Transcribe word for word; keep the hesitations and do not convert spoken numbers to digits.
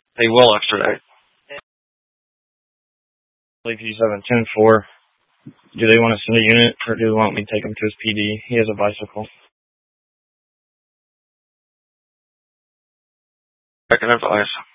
They will extradite. Lakeview seven ten four. Do they want to send a unit, or do they want me to take him to his P D? He has a bicycle. I can advise.